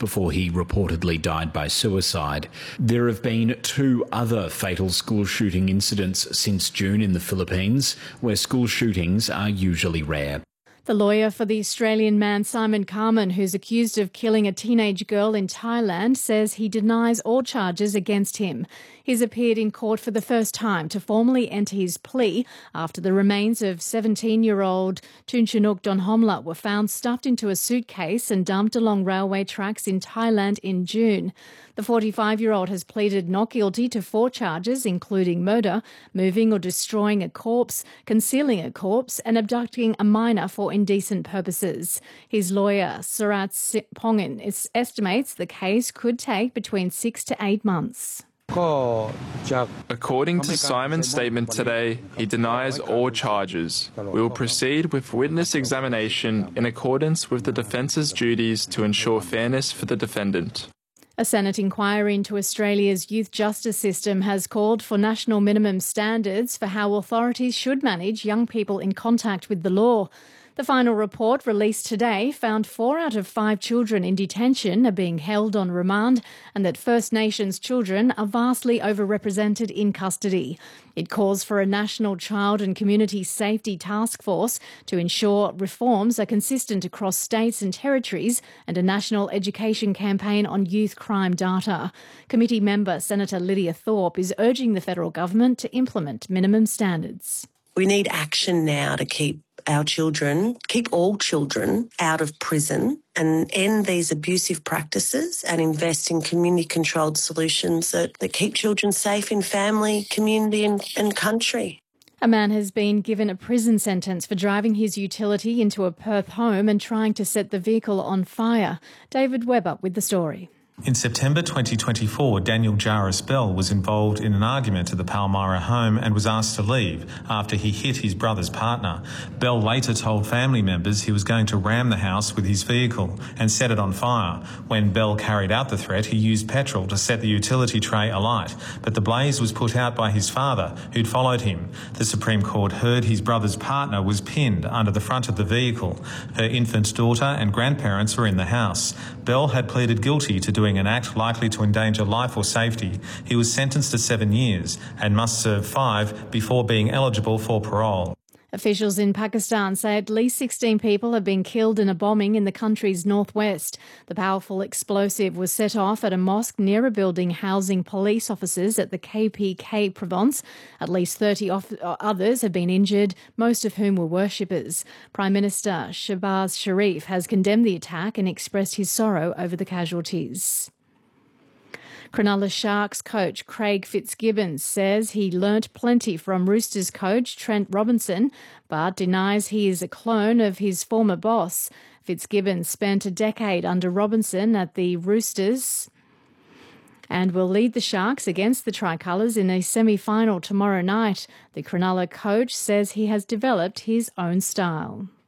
before he reportedly died by suicide. There have been 2 other fatal school shooting incidents since June in the Philippines, where school shootings are usually rare. The lawyer for the Australian man Simon Carman, who's accused of killing a teenage girl in Thailand, says he denies all charges against him. He's appeared in court for the first time to formally enter his plea after the remains of 17-year-old Tunchanuk Donhomla were found stuffed into a suitcase and dumped along railway tracks in Thailand in June. The 45-year-old has pleaded not guilty to 4 charges, including murder, moving or destroying a corpse, concealing a corpse and abducting a minor for indecent purposes. His lawyer, Surat Pongin, estimates the case could take between 6 to 8 months. According to Simon's statement today, he denies all charges. We will proceed with witness examination in accordance with the defence's duties to ensure fairness for the defendant. A Senate inquiry into Australia's youth justice system has called for national minimum standards for how authorities should manage young people in contact with the law. The final report, released today, found 4 out of 5 children in detention are being held on remand and that First Nations children are vastly overrepresented in custody. It calls for a national child and community safety task force to ensure reforms are consistent across states and territories and a national education campaign on youth crime data. Committee member Senator Lydia Thorpe is urging the federal government to implement minimum standards. We need action now to keep all children out of prison and end these abusive practices and invest in community-controlled solutions that keep children safe in family, community and country. A man has been given a prison sentence for driving his utility into a Perth home and trying to set the vehicle on fire. David Webber with the story. In September 2024, Daniel Jarvis Bell was involved in an argument at the Palmyra home and was asked to leave after he hit his brother's partner. Bell later told family members he was going to ram the house with his vehicle and set it on fire. When Bell carried out the threat, he used petrol to set the utility tray alight, but the blaze was put out by his father, who'd followed him. The Supreme Court heard his brother's partner was pinned under the front of the vehicle. Her infant daughter and grandparents were in the house. Bell had pleaded guilty to doing an act likely to endanger life or safety. He was sentenced to 7 years and must serve 5 before being eligible for parole. Officials in Pakistan say at least 16 people have been killed in a bombing in the country's northwest. The powerful explosive was set off at a mosque near a building housing police officers at the KPK province. At least 30 others have been injured, most of whom were worshippers. Prime Minister Shehbaz Sharif has condemned the attack and expressed his sorrow over the casualties. Cronulla Sharks coach Craig Fitzgibbons says he learnt plenty from Roosters coach Trent Robinson, but denies he is a clone of his former boss. Fitzgibbons spent a decade under Robinson at the Roosters and will lead the Sharks against the Tricolours in a semi-final tomorrow night. The Cronulla coach says he has developed his own style.